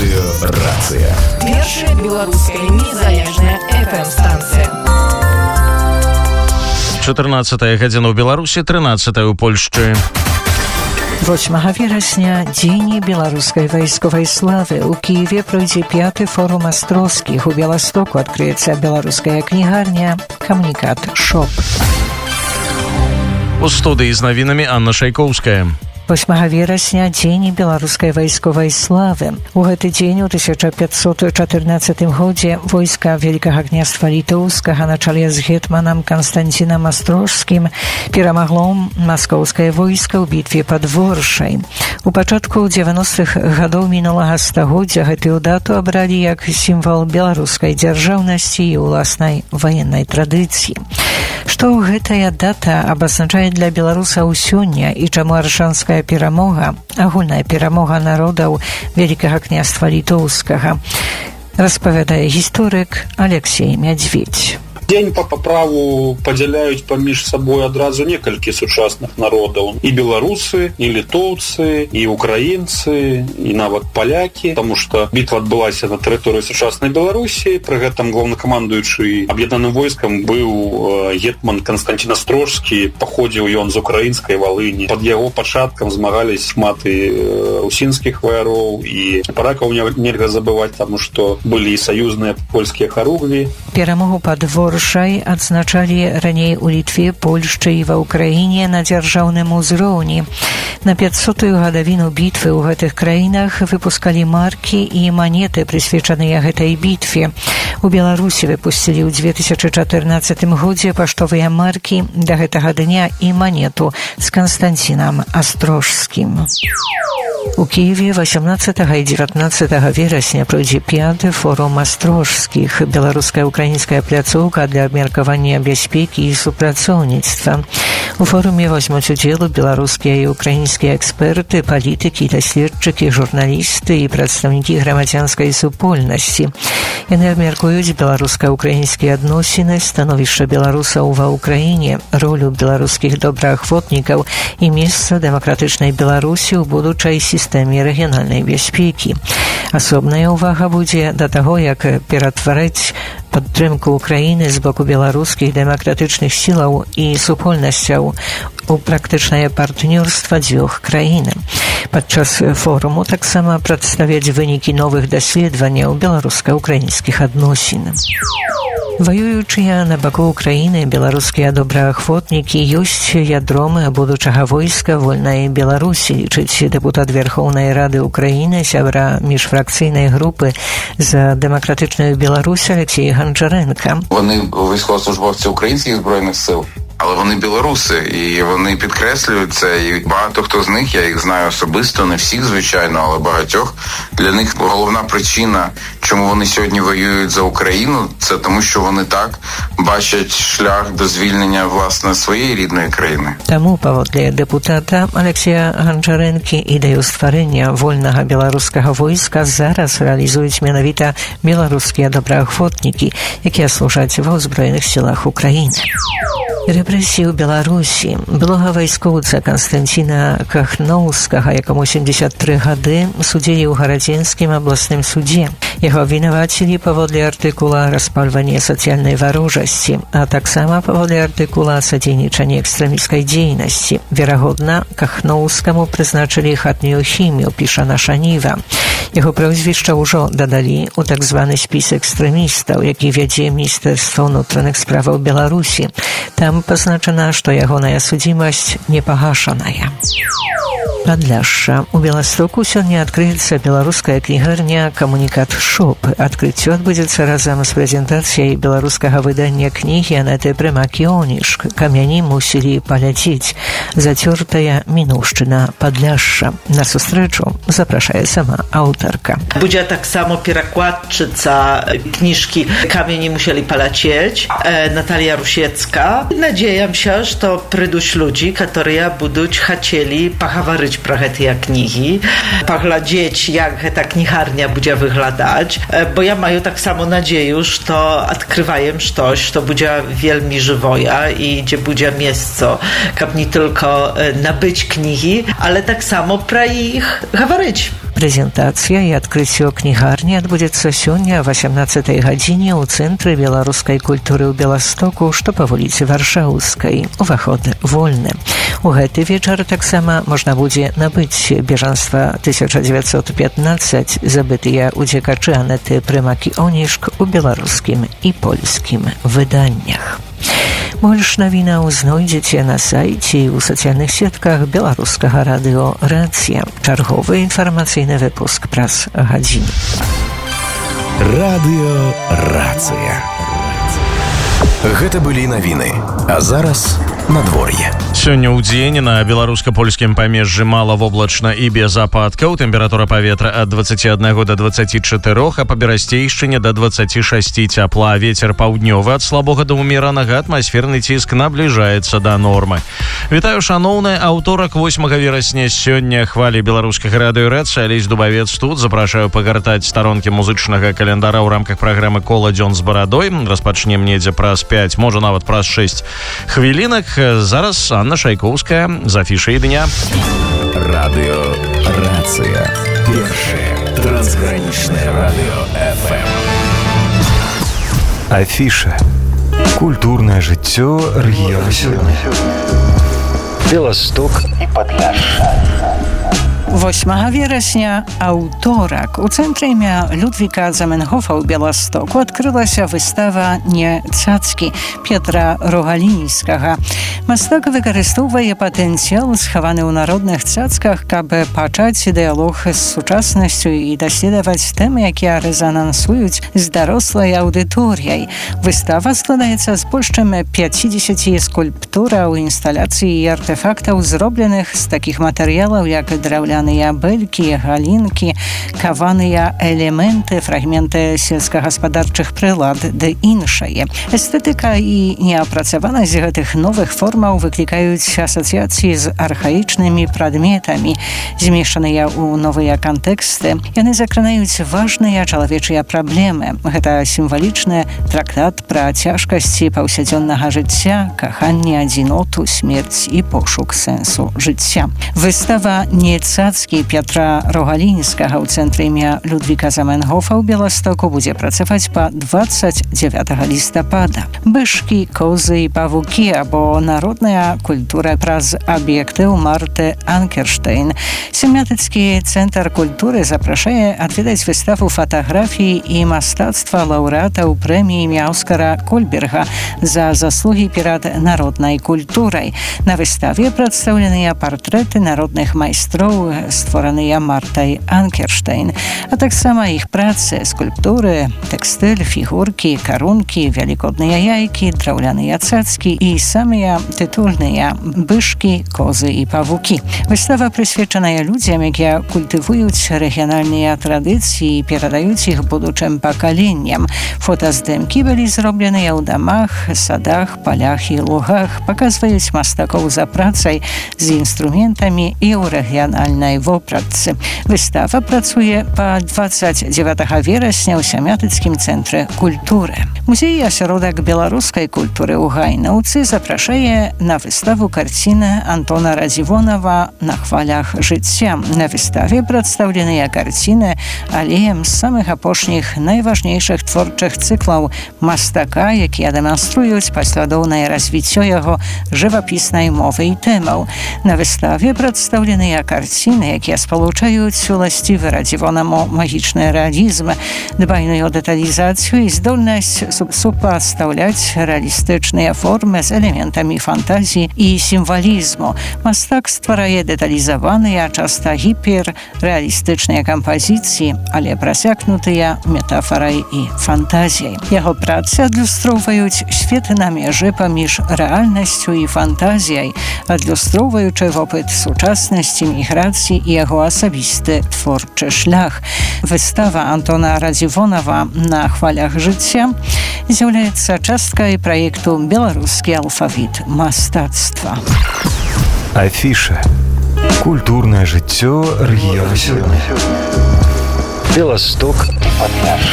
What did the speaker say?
Рацыя. Першая беларуская незалежная FM-станцыя. 14 гадзіна ў Беларусі, 13 у Польшчы. 8 верасня дзень беларускай вайсковай славы. У Киеве пройдзе 5-й форум астросскіх. У Беластоку адкрыецца беларуская кнігарня «Камунікат Шоп». У студыі з навінамі Анна Шайкоўская. 8 верасня дзень беларускай вайсковай славы. У гэты дзень у 1514 годзе войска Вялікага княства Літоўскага на чале з гетманам Канстанцінам Астрожскім перамагло маскоўскае войска ў бітве пад Воршай. У пачатку 90-х гадоў мінулага стагоддзя гэтую дату абралі як сімвал беларускай дзяржаўнасці і ўласнай ваеннай традыцыі. Што гэтая дата абазначае для беларусаў сёння і чаму аршанская перамога, агульная перамога народаў Вялікага княства Літоўскага, распавядае гісторык Алексей Мядзведь. Дзень па праву падзяляюць паміж сабой адразу некалькі сучасных народаў. І беларусы, і літоўцы, і украінцы, і нават палякі, таму што бітва адбылася на тэрыторыі сучаснай Беларусі. Пры гэтым главнакамандуючы аб'яднаным войскам быў гетман Канстанцін Астрожскі, паходзіў ён з украінскай Валыні. Пад яго пачаткам змагались шмат і русінскіх ваяроў, і палякаў нельга забываць, таму што былі і саюзныя польскія харугві. Перамогу пад Воршай адзначалі раней у Літве, Польшчы і ва Ўкраіне на дзяржаўным узроўні. На 500-ю гадавіну бітвы ў гэтых краінах выпускалі маркі і манеты, прысвечаныя гэтай бітве. У Беларусі выпусцілі ў 2014 годзе паштовыя маркі да гэтага дня і манету з Канстанцінам Астрожскім. У Киеве 18 і 19 верасня пройдзе 5-й форум астрожскіх, беларуская украінская пляцоўка для абмеркавання бяспекі і супрацоўніцтва. У форуме возьмуць удзел беларускія і украінскія эксперты, палітыкі, даследчыкі, журналісты і прадстаўнікі грамадзянскай супольнасці. Яны абмяркуюць беларуска-украінскія адносіны, становішча беларусаў ва Ўкраіне, ролю беларускіх добраахвотнікаў і месца дэмакратычнай Беларусі ў будучай сістэме рэгіянальнай бяспекі. Асобная ўвага будзе да таго, як ператварыць падтрымку Украіны з боку беларускіх дэмакратычных сілаў і супольнасцяў у практычнае партнёрства дзвюх краін. Падчас форуму таксама прадставяць вынікі новых даследаванняў беларуска-украінскіх адносін. Ваюючыя на баку Украіны беларускія добраахвотнікі ёсць ядром будучага войска вольнай Беларусі, лічыць дэпутат Верхоўнай Рады Украіны, сябра міжфракцыйнай групы за дэмакратычную Беларусь Алексій Ганчаренка. Вони військовослужбовці українських збройних сил, але вони білоруси, і вони підкреслюють це, і багато хто з них, я їх знаю особисто, не всіх, звичайно, але багатьох. Для них головна причина, чому вони сьогодні воюють за Україну, це тому, що вони так бачать шлях до звільнення, власне, своєї рідної країни. Таму, паводле дэпутата Алексія Ганчарэнкі, ідэю стварэння вольнага беларускага войска зараз рэалізуюць менавіта беларускія добраахвотнікі, якія служаць ва ўзброеных сілах Украіны. Рэпрэсіі ў Беларусі. Былога вайскоўца Канстанціна Кахноўскага, якому 73 гады, судзілі ў Гарадзенскім абласным судзе. Яго абвінавацілі паводле артыкула «Распальванне сацыяльнай варожасці», а таксама паводле артыкула «Садзейнічанне экстрэміскай дзейнасці». Верагодна, Кахноўскаму прызначылі хатнюю хімію, піша наша Ніва. Яго прозвішча ўжо дадалі ў так званы спіс экстрэмістаў, які вядзе Міністэрства ўнутраных справаў Беларусі. Там пазначана, што ягоная судзімасць непагашаная. Падляшша. У Беластоку сёння адкрыецца беларуская кнігарня «Камунікат Шоп». Адкрыццё адбудзецца разам з прэзентацыяй беларускага выдання кнігі Анеты Прымак-Іонішк «Камяні мусілі паляцець. Зацёртая мінуўшчына Падляшша». На сустрэчу запрашае сама аўтарка. Будзе таксама перакладчыца кніжкі «Камяні мусілі паляцець» Наталія Rusiecka. Надеям się, że przyjdą ludzie, którzy będą chcieli poговорить про гэтыя кнігі, паглядзець, як гэта кнігарня будзе выглядаць, бо я маю таксама надзею, што адкрываем штось, што будзе вельмі жывое і дзе будзе месца, каб не tylko nabyć кнігі, ale tak samo pra ich gawryć. Прэзентацыя і адкрыццё кнігарні адбудзецца сёння о 18-й гадзіне ў Цэнтры беларускай культуры ў Беластоку, што па вуліцы Варшаўскай. Уваход вольны. У гэты вечар таксама можна будзе набыць бежанства 1915, забытыя уцекачы Анеты Прымак-Онішк у беларускім і польскім выданнях. Больш навінаў знойдзеце на сайце і ў сацыяльных сетках беларускага радыё «Рацыя». Чарговы інфармацыйны выпуск праз гадзіну. Радыё «Рацыя». Гэта былі навіны. А зараз надвор'е. Сёння ў дзень на беларуска-польскім памежжы малавоблачна і без ападкаў. Тэмпература паветра ад 21 до 24, а па берасцейшчыне до 26 цяпла. Вецер паўднёвы ад слабога да ўмеранага, атмасферны ціск набліжаецца да нормы. Вітаю, шаноўны, аўторак 8 верасня сёння хвалі беларускага радыё «Рацыя». Алесь Дубавец тут. Запрашаю пагартаць старонкі музычнага календара ў рамках праграмы «Кола дзён з барадой». Распачнем недзе праз 5, можа нават праз 6 хвілінак. Зараз Анна Шайковская з афішай дня. Радыё «Рацыя». Першае трансгранічнае радыё FM. Афіша. Культурнае жыццё рэгіёна сёння. Беласток і Падляшша. 8 верасня, аўторак, у цэнтры імя Людвіка Заменгофа ў Беластоку адкрылася выстава «Не цацкі» Петра Рогалінскага. Мастак выкарыстоўвае патэнцыял, схаваны ў народных цацках, каб пачаць дыялог з сучаснасцю і даследаваць тэмы, якія рэзанансуюць з дарослай аўдыторыяй. Выстава складаецца з больш чым 50 скульптураў, інсталяцый і артефактаў, зробленых з такіх матэрыялаў, як драўляныя бэлькі, галінкі, каваныя элементы, фрагменты сельскагаспадарчых прылад ды іншае. Эстэтыка і неапрацаванасць гэтых новых формаў выклікаюць асацыяцыі з архаічнымі прадметамі, змешаныя ў новыя кантэксты. Яны закранаюць важныя чалавечыя праблемы. Гэта сімвалічны трактат пра цяжкасці паўсядзённага жыцця, каханне, адзіноту, смерць і пошук сэнсу жыцця. Выстава «Не цацкі» Петра Рогалінскага ў цэнтры імя Людвіка Заменгофа ў Беластоку будзе працаваць па 29 лістапада. Бышкі, козы і павукі або народная культура праз аб'ектыў Марты Анкерштейн. Семятыцкі цэнтр культуры запрашае адведаць выставу фатаграфіі і мастацтва лаўрэатаў прэміі імя Оскара Кольберга за заслугі перад народнай культурай. На выставе прадстаўленыя партрэты народных майстроў, створаныя Мартай Анкерштейн, а таксама іх працы, скульптуры, тэкстыль, фігуркі, карункі, велікодныя яйкі, драўляныя цацкі і самыя тытульныя бышкі, козы і павукі. Выстава прысвечаная людзям, якія культывуюць рэгіянальныя традыцыі і перадаюць іх будучым пакаленням. Фотаздымкі былі зробленыя ў дамах, садах, палях і лугах, паказваюць мастакоў за працай з інструментамі і ў рэгіянальнай вопратцы. Выстава працуе па 29 верасня ў Сямятыцкім цэнтры культуры. Музей асяродак беларускай культуры ў Гайнаўцы запрашае на выставу карціны Антона Радзівонава «На хвалях жыцця». На выставе прадстаўленыя карціны алеем з самых апошніх найважнейшых творчых цыклаў мастака, якія дэманструюць паслядоўнае развіццё яго жывапіснай мовы і тэмаў. На выставе прадстаўленыя карціны, якія спалучаюць уласцівы Радзівонаму магічны рэалізм, дбайную дэталізацыю і здольнасць супастаўляць рэалістычныя формы з элементамі фантазіі і сімвалізму. Мастак стварае дэталізаваныя, часта гіперрэалістычныя кампазіцыі, але прасякнутыя метафарай і фантазіяй. Яго працы адлюстроўваюць свет на межы паміж рэальнасцю і фантазіяй, адлюстроўваючы вопыт сучаснасці, міграцыі і яго асабісты творчы шлях. Выстава Антона Радзівонава «На хвалях жыцця» з'яўляецца часткай праекту «Беларускі алфавіт мастацтва». Афіша. Культурнае жыццё рэгіёна сёння. Беласток і Падляшша.